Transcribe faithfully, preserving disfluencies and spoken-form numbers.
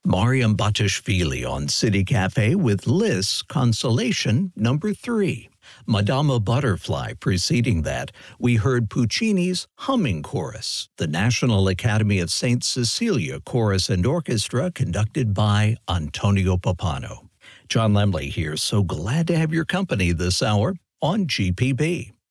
Mariam Batishvili on City Cafe with Liszt Consolation number three. Madama Butterfly preceding that. We heard Puccini's Humming Chorus, the National Academy of Saint Cecilia Chorus and Orchestra conducted by Antonio Pappano. John Lemley here, so glad to have your company this hour on G P B.